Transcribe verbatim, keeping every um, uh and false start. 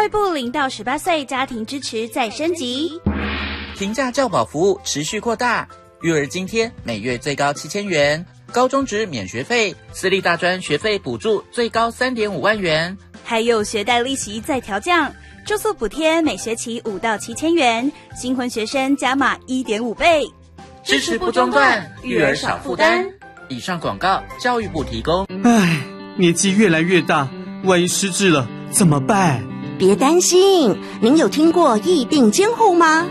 教育部零到十八岁家庭支持再升级， 平价教保服务持续扩大，育儿津贴每月最高七千元，高中职免学费，私立大专学费补助最高三点五万元， 还有学贷利息再调降，住宿补贴每学期五到七千元，新婚学生加码一点五倍， 支持不中断，育儿少负担。以上广告，教育部提供。 唉，年纪越来越大，万一失智了怎么办？ 别担心，您有听过疫病监护吗？